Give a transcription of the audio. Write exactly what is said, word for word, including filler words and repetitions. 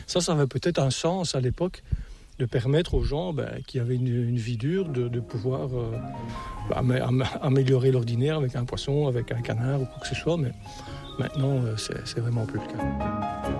Ça, ça avait peut-être un sens à l'époque, de permettre aux gens ben, qui avaient une, une vie dure de, de pouvoir euh, am- am- améliorer l'ordinaire avec un poisson, avec un canard ou quoi que ce soit. Mais maintenant, euh, c'est, c'est vraiment plus le cas.